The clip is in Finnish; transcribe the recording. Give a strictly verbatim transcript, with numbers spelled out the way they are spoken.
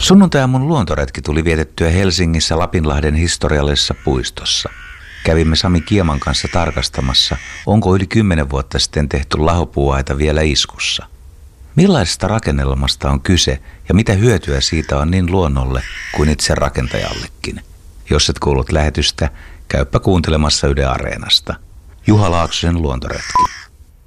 Sunnuntai-aamun luontoretki tuli vietettyä Helsingissä Lapinlahden historiallisessa puistossa. Kävimme Sami Kieman kanssa tarkastamassa, onko yli kymmenen vuotta sitten tehty lahopuuaita vielä iskussa. Millaisesta rakennelmasta on kyse ja mitä hyötyä siitä on niin luonnolle kuin itse rakentajallekin? Jos et kuullut lähetystä, käyppä kuuntelemassa Yle Areenasta. Juha Laaksosen luontoretki.